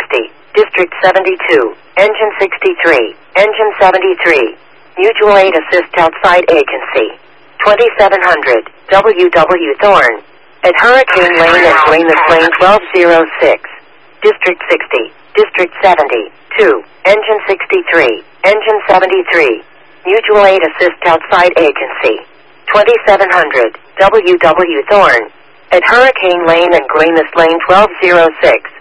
District 72, Engine 63, Engine 73. Mutual Aid Assist Outside Agency. 2700, W.W. Thorne. At Hurricane Lane and Weymouth Lane 1206. District 60, District 72, Engine 63, Engine 73. Mutual Aid Assist Outside Agency. 2700, W.W. Thorne. At Hurricane Lane and Weymouth Lane 1206.